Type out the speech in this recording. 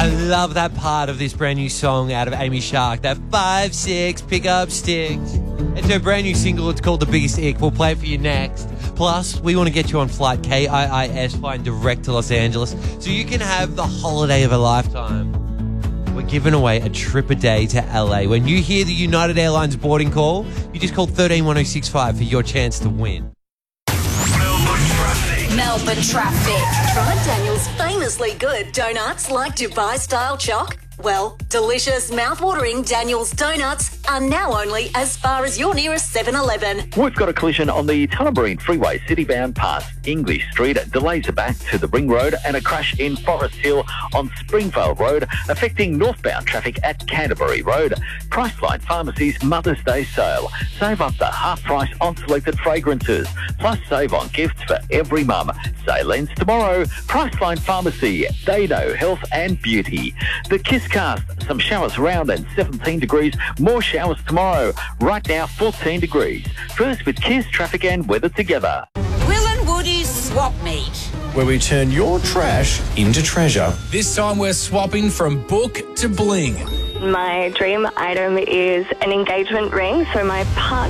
I love that part of this brand new song out of Amy Shark, that 5-6 pickup sticks. It's her brand new single. It's called The Biggest Ick. We'll play it for you next. Plus, we want to get you on flight KIIS, flying direct to Los Angeles, so you can have the holiday of a lifetime. We're giving away a trip a day to LA. When you hear the United Airlines boarding call, you just call 131065 for your chance to win. Melbourne traffic. Try Daniel's famously good donuts like Dubai-style choc. Well, delicious, mouth-watering Daniel's donuts are now only as far as your nearest 7-Eleven. We've got a collision on the Tullamarine Freeway, city-bound past English Street. Delays are back to the Ring Road, and a crash in Forest Hill on Springvale Road, affecting northbound traffic at Canterbury Road. Priceline Pharmacy's Mother's Day sale. Save up to half price on selected fragrances, plus save on gifts for every mum. Sale ends tomorrow. Priceline Pharmacy, they know health and beauty. The Kiss Cast, some showers around and 17 degrees. More showers tomorrow. Right now, 14 degrees. First with Kiss, traffic and weather together. Will and Woody's Swap Meet, where we turn your trash into treasure. This time we're swapping from book to bling. My dream item is an engagement ring, so my partner